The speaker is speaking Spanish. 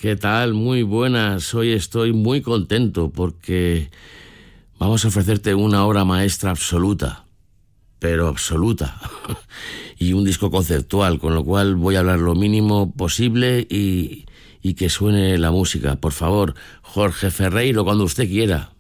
¿Qué tal? Muy buenas. Hoy estoy muy contento porque vamos a ofrecerte una obra maestra absoluta, pero absoluta, y un disco conceptual, con lo cual voy a hablar lo mínimo posible y que suene la música. Por favor, Jorge Ferreiro, cuando usted quiera.